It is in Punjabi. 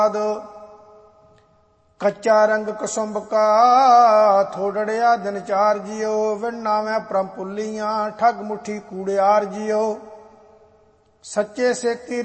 ਕੱਚਾ ਰੰਗ ਕਸੁੰਭ ਕਾ ਥੋੜੜਿਆ ਦਿਨ ਚਾਰ ਜਿਉ। ਵਿਣ ਨਾਵੇਂ ਪਰਮ ਪੁੱਲੀਆਂ ਠੱਗ ਮੁੱਠੀ ਕੂੜਿਆਰ ਜਿਉ। ਸੱਚੇ ਸੇਤੀ